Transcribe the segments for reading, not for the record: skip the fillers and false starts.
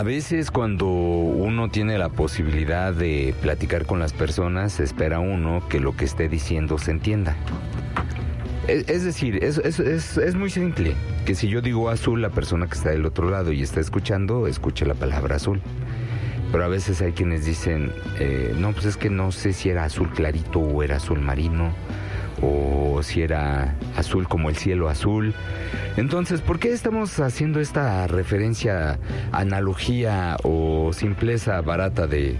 A veces cuando uno tiene la posibilidad de platicar con las personas, espera uno que lo que esté diciendo se entienda. Es decir, es muy simple, que si yo digo azul, la persona que está del otro lado y está escuchando, escuche la palabra azul. Pero a veces hay quienes dicen, no, pues es que no sé si era azul clarito o era azul marino, o si era azul como el cielo azul. Entonces, ¿por qué estamos haciendo esta referencia, analogía o simpleza barata de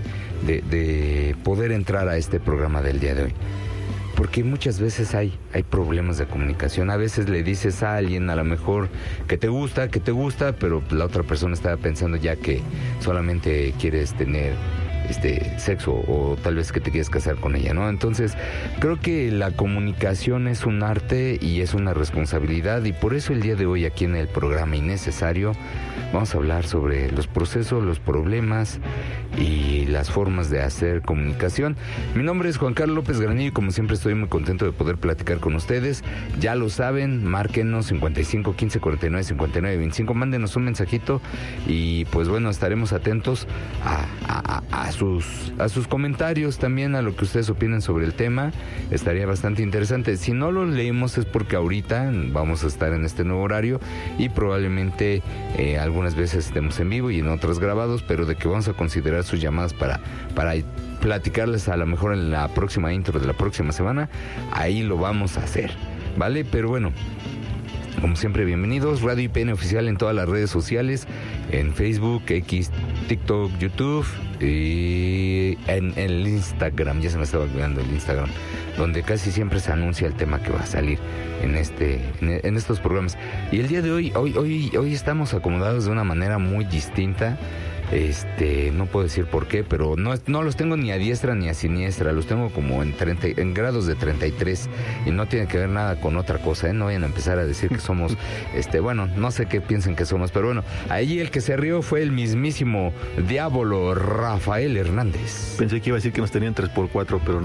poder entrar a este programa del día de hoy? Porque muchas veces hay problemas de comunicación. A veces le dices a alguien a lo mejor que te gusta, pero la otra persona está pensando ya que solamente quieres tener sexo, o tal vez que te quieres casar con ella, ¿no? Entonces, creo que la comunicación es un arte y es una responsabilidad, y por eso el día de hoy aquí en el programa Innecesario vamos a hablar sobre los procesos, los problemas y las formas de hacer comunicación. Mi nombre es Juan Carlos López Granillo y como siempre estoy muy contento de poder platicar con ustedes. Ya lo saben, márquenos 55 15 49 59 25, mándenos un mensajito y pues bueno, estaremos atentos a sus comentarios, también a lo que ustedes opinen sobre el tema. Estaría bastante interesante. Si no lo leemos es porque ahorita vamos a estar en este nuevo horario y probablemente algunas veces estemos en vivo y en otras grabados, pero de que vamos a considerar sus llamadas para platicarles a lo mejor en la próxima intro de la próxima semana, ahí lo vamos a hacer, ¿vale? Pero bueno, como siempre, bienvenidos. Radio IPN Oficial en todas las redes sociales, en Facebook, X, TikTok, YouTube y en el Instagram. Ya se me estaba olvidando el Instagram, donde casi siempre se anuncia el tema que va a salir en estos programas. Y el día de hoy estamos acomodados de una manera muy distinta. No puedo decir por qué, pero no los tengo ni a diestra ni a siniestra, los tengo como en grados de 33 y no tiene que ver nada con otra cosa, ¿eh? No vayan a empezar a decir que somos, bueno, no sé qué piensen que somos, pero bueno, allí el que se rió fue el mismísimo diablo Rafael Hernández. Pensé que iba a decir que nos tenían 3x4, pero no.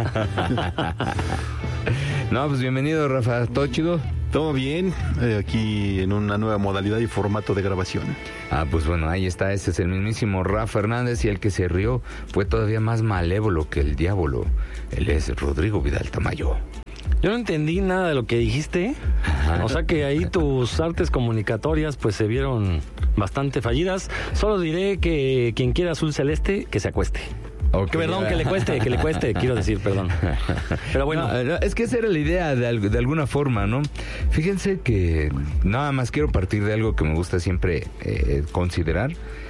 No, pues bienvenido, Rafa, ¿todo chido? Todo bien, aquí en una nueva modalidad y formato de grabación. Pues bueno, ahí está, ese es el mismísimo Rafa Hernández, y el que se rió fue todavía más malévolo que el diablo. Él es Rodrigo Vidal Tamayo. Yo no entendí nada de lo que dijiste. Ajá. O sea que ahí tus artes comunicatorias pues se vieron bastante fallidas. Solo diré que quien quiera azul celeste, que se acueste. Okay. Perdón, que le cueste, quiero decir, perdón. Pero bueno. No, es que esa era la idea de alguna forma, ¿no? Fíjense que nada más quiero partir de algo que me gusta siempre considerar,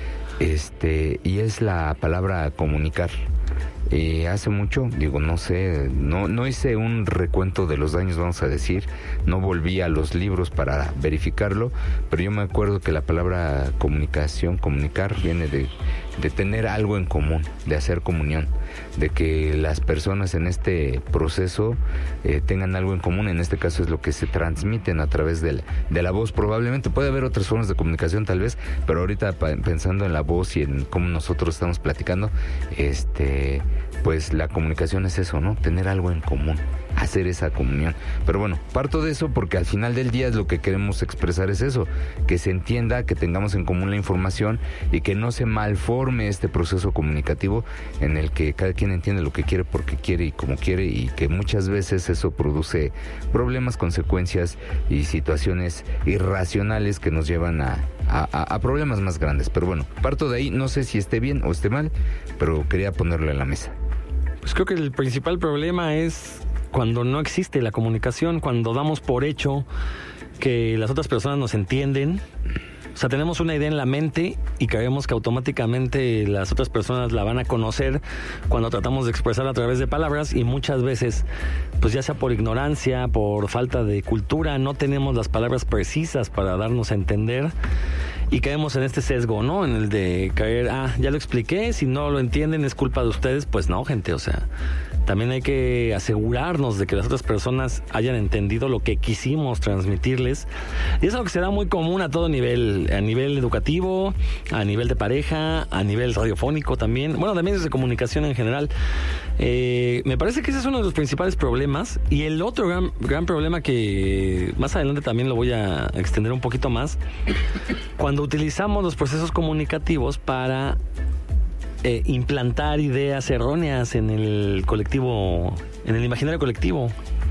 y es la palabra comunicar. Hace mucho, no sé, no hice un recuento de los daños, vamos a decir, no volví a los libros para verificarlo, pero yo me acuerdo que la palabra comunicar, viene de tener algo en común, de hacer comunión, de que las personas en este proceso tengan algo en común. En este caso es lo que se transmiten a través de la voz. Probablemente puede haber otras formas de comunicación tal vez, pero ahorita pensando en la voz y en cómo nosotros estamos platicando, pues la comunicación es eso, ¿no? Tener algo en común, hacer esa comunión. Pero bueno, parto de eso porque al final del día lo que queremos expresar es eso, que se entienda, que tengamos en común la información y que no se malforme este proceso comunicativo en el que cada quien entiende lo que quiere, porque quiere y como quiere, y que muchas veces eso produce problemas, consecuencias y situaciones irracionales que nos llevan a problemas más grandes. Pero bueno, parto de ahí, no sé si esté bien o esté mal, pero quería ponerlo en la mesa. Pues creo que el principal problema es cuando no existe la comunicación, cuando damos por hecho que las otras personas nos entienden. O sea, tenemos una idea en la mente y creemos que automáticamente las otras personas la van a conocer cuando tratamos de expresarla a través de palabras, y muchas veces, pues ya sea por ignorancia, por falta de cultura, no tenemos las palabras precisas para darnos a entender y caemos en este sesgo, ¿no? En el de caer, ya lo expliqué, si no lo entienden es culpa de ustedes. Pues no, gente, o sea, También hay que asegurarnos de que las otras personas hayan entendido lo que quisimos transmitirles. Y es algo que se da muy común a todo nivel, a nivel educativo, a nivel de pareja, a nivel radiofónico también, bueno, de medios de comunicación en general. Me parece que ese es uno de los principales problemas. Y el otro gran problema, que más adelante también lo voy a extender un poquito más, cuando utilizamos los procesos comunicativos para implantar ideas erróneas en el colectivo, en el imaginario colectivo.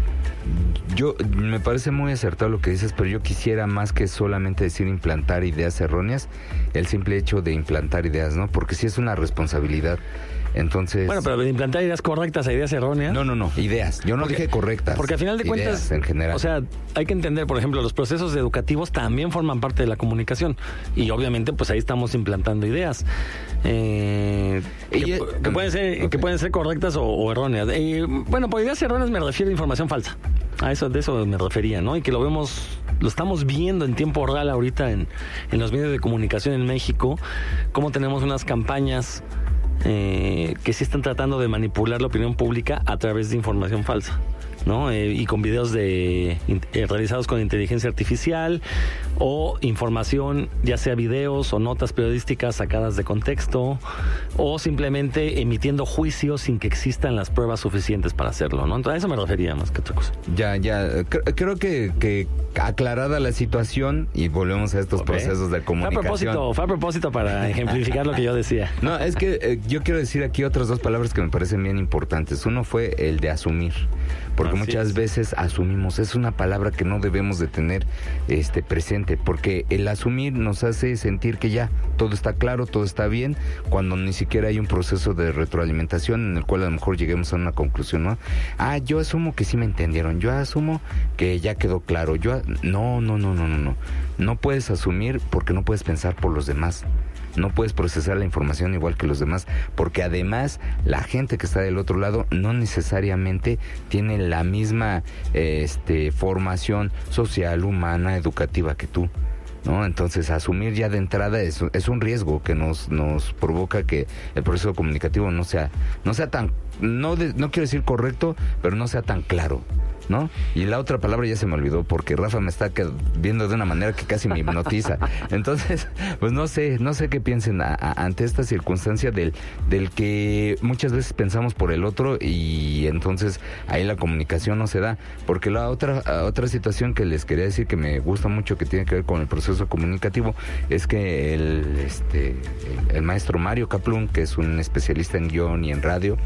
Me parece muy acertado lo que dices, pero yo quisiera más que solamente decir implantar ideas erróneas, el simple hecho de implantar ideas, ¿no? Porque sí es una responsabilidad. Entonces... Bueno, pero de implantar ideas correctas a ideas erróneas... No, ideas. Yo no dije correctas. Porque al final de cuentas, en general. O sea, hay que entender, por ejemplo, los procesos educativos también forman parte de la comunicación. Y obviamente, pues ahí estamos implantando ideas. Que pueden ser correctas o erróneas. Bueno, por ideas erróneas me refiero a información falsa. De eso me refería, ¿no? Y que lo estamos viendo en tiempo real ahorita en los medios de comunicación en México, cómo tenemos unas campañas que sí están tratando de manipular la opinión pública a través de información falsa, ¿no? Y con videos realizados con inteligencia artificial, o información, ya sea videos o notas periodísticas sacadas de contexto, o simplemente emitiendo juicios sin que existan las pruebas suficientes para hacerlo, ¿no? Entonces a eso me refería más que otra cosa. Ya, creo que aclarada la situación, y volvemos a estos procesos de comunicación. Fue a propósito para ejemplificar lo que yo decía. No, es que yo quiero decir aquí otras dos palabras que me parecen bien importantes. Uno fue el de asumir, porque muchas veces asumimos, es una palabra que no debemos de tener presente, porque el asumir nos hace sentir que ya todo está claro, todo está bien, cuando ni siquiera hay un proceso de retroalimentación en el cual a lo mejor lleguemos a una conclusión, ¿no? Yo asumo que sí me entendieron, yo asumo que ya quedó claro, no. No puedes asumir porque no puedes pensar por los demás. No puedes procesar la información igual que los demás, porque además la gente que está del otro lado no necesariamente tiene la misma formación social, humana, educativa que tú, ¿no? Entonces asumir ya de entrada es un riesgo que nos provoca que el proceso comunicativo no sea tan, no quiero decir correcto, pero no sea tan claro, ¿no? Y la otra palabra ya se me olvidó porque Rafa me está viendo de una manera que casi me hipnotiza. Entonces, pues no sé qué piensen ante esta circunstancia del que muchas veces pensamos por el otro y entonces ahí la comunicación no se da. Porque la otra situación que les quería decir que me gusta mucho, que tiene que ver con el proceso comunicativo, es que el maestro Mario Kaplun, que es un especialista en guión y en radio,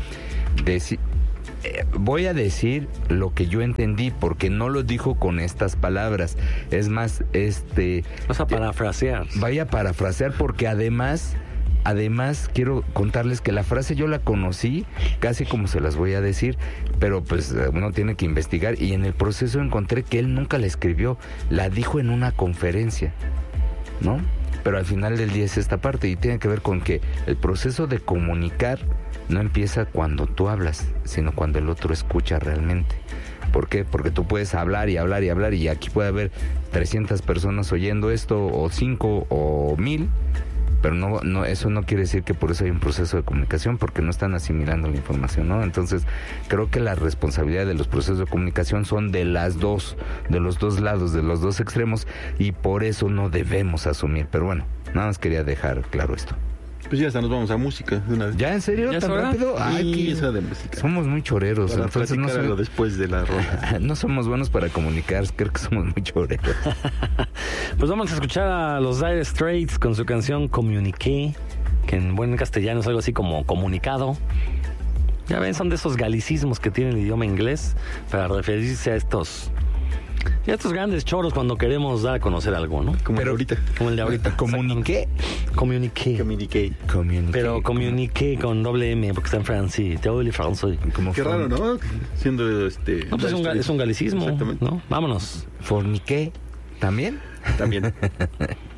voy a decir lo que yo entendí, porque no lo dijo con estas palabras. Es más, vas a parafrasear. Vaya a parafrasear, porque además quiero contarles que la frase yo la conocí casi como se las voy a decir, pero pues uno tiene que investigar, y en el proceso encontré que él nunca la escribió, la dijo en una conferencia, ¿no? Pero al final del día es esta parte, y tiene que ver con que el proceso de comunicar no empieza cuando tú hablas, sino cuando el otro escucha realmente. ¿Por qué? Porque tú puedes hablar y hablar y hablar, y aquí puede haber 300 personas oyendo esto, o 5 o 1000, pero no, eso no quiere decir que por eso hay un proceso de comunicación, porque no están asimilando la información, ¿no? Entonces, creo que la responsabilidad de los procesos de comunicación son de los dos lados, de los dos extremos, y por eso no debemos asumir. Pero bueno, nada más quería dejar claro esto. Pues ya hasta nos vamos a música de una vez. ¿Ya en serio? ¿Tan rápido? Ay, esa de música. Somos muy choreros. Para entonces no después de la rola. No somos buenos para comunicar, creo que somos muy choreros. Pues vamos a escuchar a los Dire Straits con su canción Communiqué, que en buen castellano es algo así como comunicado. Ya ven, son de esos galicismos que tiene el idioma inglés para referirse a estos grandes choros cuando queremos dar a conocer algo, ¿no? Como el de ahorita. ¿Comuniqué? Comuniqué. Pero comuniqué con doble M, porque está en francés. Te hablo francés. Qué raro, ¿no? Siendo No, pues es un galicismo, ¿no? Vámonos. ¿Forniqué? ¿También? También.